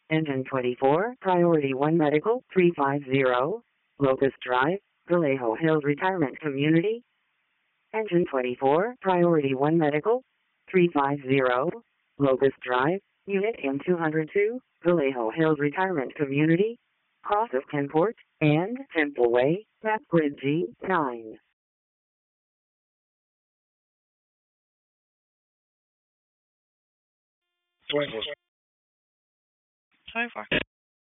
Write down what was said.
Engine 24, Priority 1 Medical, 350, Locust Drive, Vallejo Hills Retirement Community. Engine 24, Priority 1 Medical, 350, Locust Drive, Unit M202, Vallejo Hills Retirement Community, cross of Kenport and Temple Way, map grid G9. So far.